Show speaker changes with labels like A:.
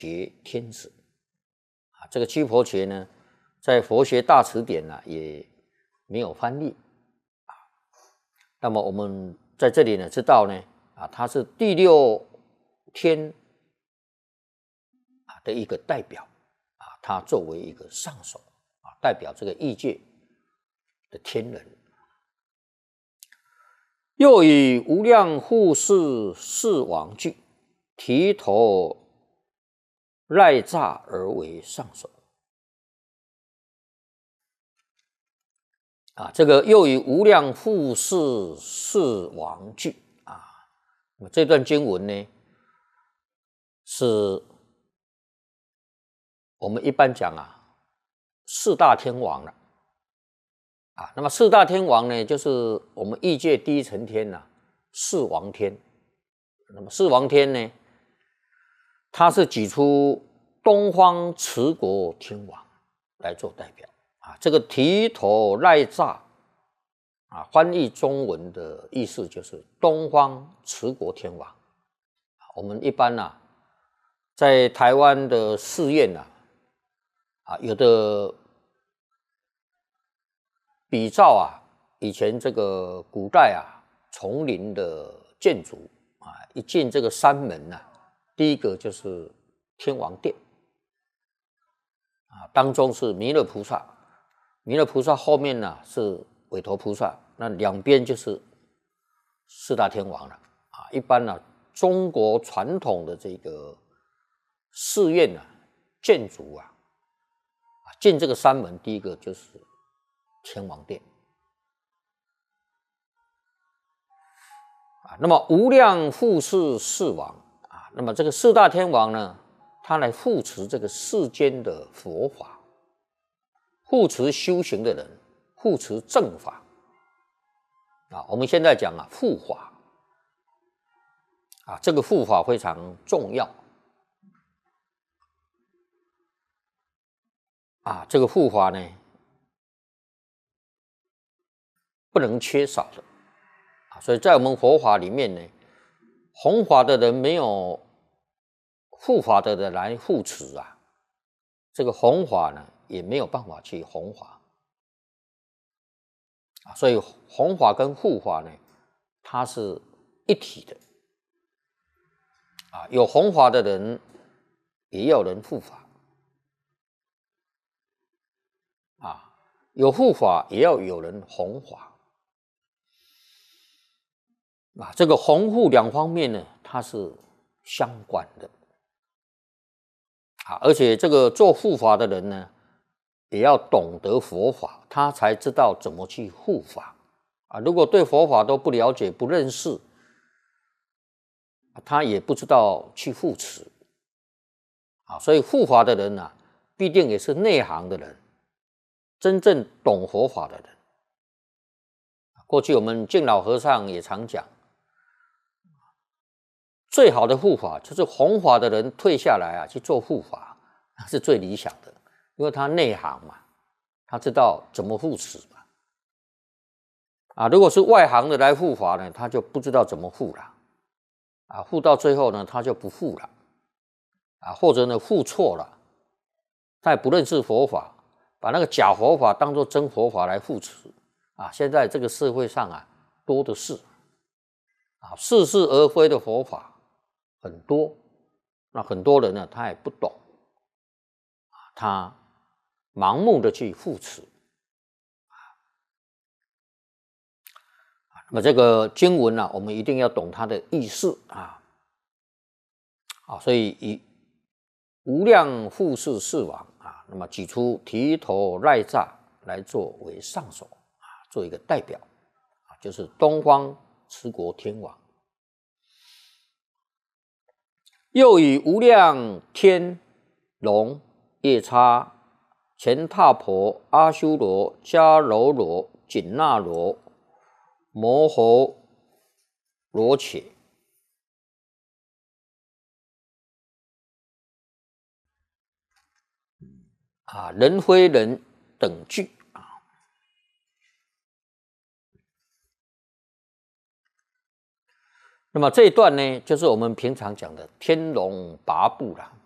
A: 觉天子啊。这个居佛觉呢，在佛学大辞典呢也没有翻译啊。那么我们在这里呢知道呢啊，它是第六天的一个代表啊，它作为一个上首啊，代表这个异界的天人。又以无量护世四王具，提头赖诈而为上首啊。这个又以无量护世四王具啊，那么这段经文呢，是我们一般讲啊，四大天王了啊。那么四大天王呢，就是我们异界第一层天呐，四王天。那么四王天呢，它是举出东方持国天王来做代表啊。这个提头赖诈啊，翻译中文的意思就是东方持国天王。我们一般啊，在台湾的寺院啊，有的比照啊，以前这个古代啊，丛林的建筑啊，一进这个山门第一个就是天王殿啊，当中是弥勒菩萨，弥勒菩萨后面是韦陀菩萨，那两边就是四大天王了啊。一般中国传统的这个寺院建筑进这个山门，第一个就是天王殿啊。那么无量护世四王啊，那么这个四大天王呢，他来护持这个世间的佛法，护持修行的人，护持正法啊。我们现在讲护法啊，这个护法非常重要啊。这个护法呢，不能缺少的啊。所以在我们佛法里面呢，弘法的人没有护法的人来护持啊，这个弘法呢也没有办法去弘法啊。所以弘法跟护法呢，它是一体的啊。有弘法的人，也有人护法啊。有护法，也要有人弘法啊。这个弘护两方面呢，它是相关的啊。而且这个做护法的人呢，也要懂得佛法，他才知道怎么去护法啊。如果对佛法都不了解、不认识，他也不知道去护持啊。所以护法的人必定也是内行的人，真正懂佛法的人。过去我们敬老和尚也常讲，最好的护法就是弘法的人退下来去做护法，那是最理想的，因为他内行嘛，他知道怎么护持嘛。啊，如果是外行的来护法呢，他就不知道怎么护了啊，护到最后呢，他就不护了啊，或者呢护错了，他也不认识佛法，把那个假佛法当作真佛法来护持啊。现在这个社会上多的是啊，似是而非的佛法很多，那很多人呢，他也不懂他盲目的去护持那么这个经文我们一定要懂它的意思所以以无量护世四王那么举出提头赖诈来作为上首做一个代表就是东方持国天王。又以无量天龙夜叉乾闼婆阿修罗迦楼罗紧那罗摩诃罗伽人非人等具那么这一段呢，就是我们平常讲的天龙八部啦